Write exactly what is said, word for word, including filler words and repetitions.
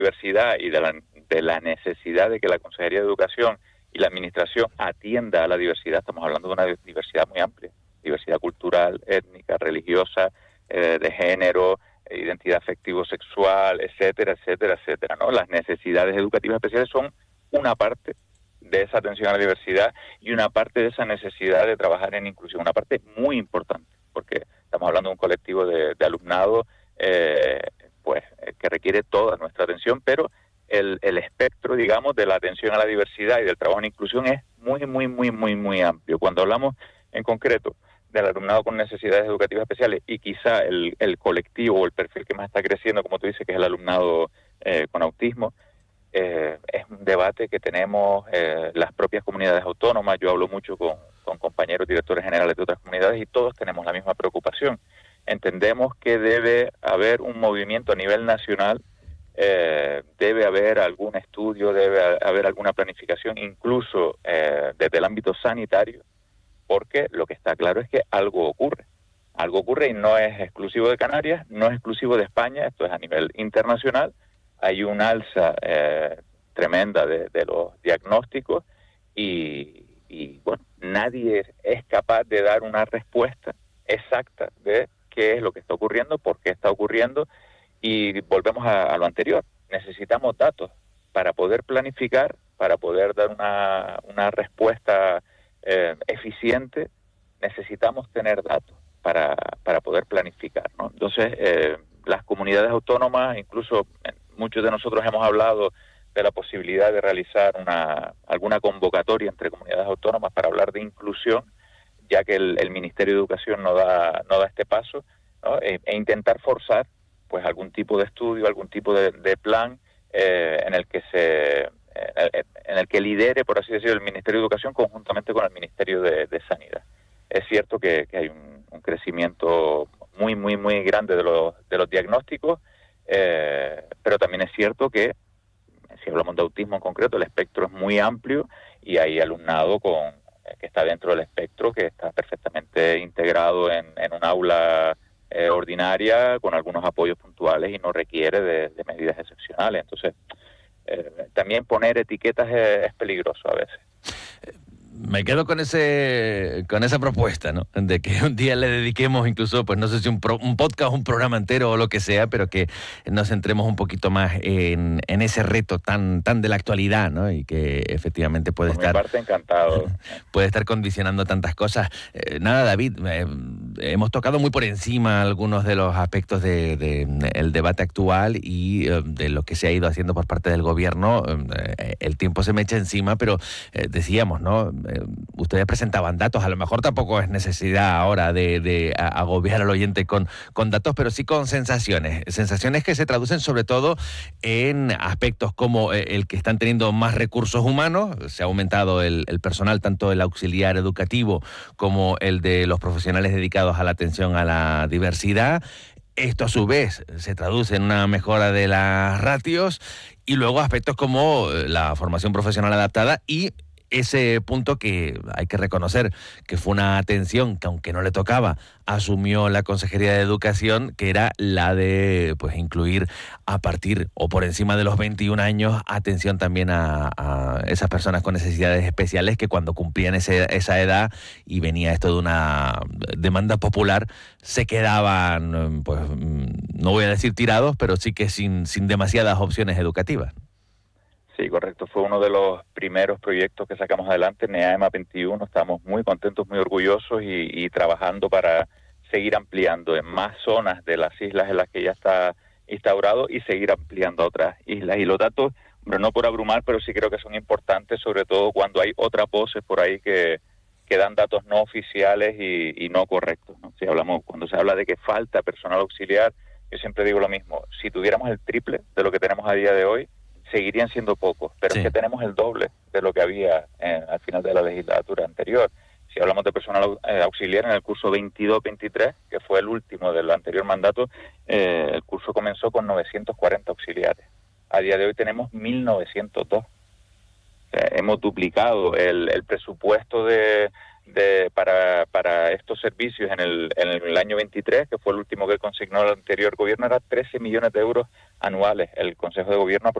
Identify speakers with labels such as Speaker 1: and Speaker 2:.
Speaker 1: diversidad y de la, de la necesidad de que la Consejería de Educación y la Administración atienda a la diversidad. Estamos hablando de una diversidad muy amplia, diversidad cultural, étnica, religiosa, eh, de género, identidad afectivo-sexual, etcétera, etcétera, etcétera, ¿no? Las necesidades educativas especiales son una parte de esa atención a la diversidad y una parte de esa necesidad de trabajar en inclusión, una parte muy importante, porque estamos hablando de un colectivo de, de alumnado eh, pues que requiere toda nuestra atención, pero el, el espectro, digamos, de la atención a la diversidad y del trabajo en inclusión es muy, muy, muy, muy, muy amplio. Cuando hablamos en concreto del alumnado con necesidades educativas especiales y quizá el, el colectivo o el perfil que más está creciendo, como tú dices, que es el alumnado eh, con autismo, eh, es un debate que tenemos eh, las propias comunidades autónomas. Yo hablo mucho con, con compañeros directores generales de otras comunidades y todos tenemos la misma preocupación. Entendemos que debe haber un movimiento a nivel nacional, eh, debe haber algún estudio, debe haber alguna planificación, incluso eh, desde el ámbito sanitario, porque lo que está claro es que algo ocurre. Algo ocurre y no es exclusivo de Canarias, no es exclusivo de España, esto es a nivel internacional. Hay un alza eh, tremenda de, de los diagnósticos y, y, bueno, nadie es capaz de dar una respuesta exacta de qué es lo que está ocurriendo, por qué está ocurriendo, y volvemos a, a lo anterior. Necesitamos datos para poder planificar, para poder dar una, una respuesta Eh, eficiente. Necesitamos tener datos para, para poder planificar, ¿no? Entonces, eh, las comunidades autónomas, incluso eh, muchos de nosotros hemos hablado de la posibilidad de realizar una alguna convocatoria entre comunidades autónomas para hablar de inclusión, ya que el, el Ministerio de Educación no da no da este paso, ¿no? E, e intentar forzar pues algún tipo de estudio, algún tipo de, de plan eh, en el que se en el que lidere, por así decirlo, el Ministerio de Educación conjuntamente con el Ministerio de, de Sanidad. Es cierto que, que hay un, un crecimiento muy, muy, muy grande de los, de los diagnósticos, eh, pero también es cierto que, si hablamos de autismo en concreto, el espectro es muy amplio y hay alumnado con que está dentro del espectro, que está perfectamente integrado en, en un aula eh, ordinaria, con algunos apoyos puntuales y no requiere de, de medidas excepcionales. Entonces, Eh, también poner etiquetas es, es peligroso a veces.
Speaker 2: Me quedo con ese con esa propuesta, ¿no? De que un día le dediquemos incluso, pues no sé si un, pro, un podcast, un programa entero o lo que sea, pero que nos centremos un poquito más en, en ese reto tan tan de la actualidad, ¿no? Y que efectivamente puede
Speaker 1: Por
Speaker 2: estar...
Speaker 1: mi parte, encantado.
Speaker 2: Puede estar condicionando tantas cosas. Eh, nada, David, eh, hemos tocado muy por encima algunos de los aspectos del de, de, el debate actual y eh, de lo que se ha ido haciendo por parte del gobierno. Eh, el tiempo se me echa encima, pero eh, decíamos, ¿no? Eh, ustedes presentaban datos, a lo mejor tampoco es necesidad ahora de, de agobiar al oyente con, con datos, pero sí con sensaciones. Sensaciones que se traducen sobre todo en aspectos como el que están teniendo más recursos humanos. Se ha aumentado el, el personal, tanto el auxiliar educativo como el de los profesionales dedicados a la atención a la diversidad. Esto a su vez se traduce en una mejora de las ratios y luego aspectos como la formación profesional adaptada y ese punto que hay que reconocer que fue una atención que, aunque no le tocaba, asumió la Consejería de Educación, que era la de pues incluir a partir o por encima de los veintiún años atención también a, a esas personas con necesidades especiales que cuando cumplían ese, esa edad y venía esto de una demanda popular, se quedaban, pues no voy a decir tirados, pero sí que sin, sin demasiadas opciones educativas.
Speaker 1: Sí, correcto. Fue uno de los primeros proyectos que sacamos adelante en NEAEMA veintiuno. Estamos muy contentos, muy orgullosos y, y trabajando para seguir ampliando en más zonas de las islas en las que ya está instaurado y seguir ampliando a otras islas. Y los datos, hombre, no por abrumar, pero sí creo que son importantes, sobre todo cuando hay otras voces por ahí que, que dan datos no oficiales y, y no correctos, ¿no? Si hablamos, cuando se habla de que falta personal auxiliar, yo siempre digo lo mismo. Si tuviéramos el triple de lo que tenemos a día de hoy, seguirían siendo pocos, pero sí. Es que tenemos el doble de lo que había eh, al final de la legislatura anterior. Si hablamos de personal eh, auxiliar en el curso veintidós veintitrés, que fue el último del anterior mandato, eh, el curso comenzó con novecientos cuarenta auxiliares. A día de hoy tenemos mil novecientos dos. O sea, hemos duplicado el, el presupuesto de, de, para, para estos servicios en el, en el año veintitrés, que fue el último que consignó el anterior gobierno, era trece millones de euros anuales. El Consejo de Gobierno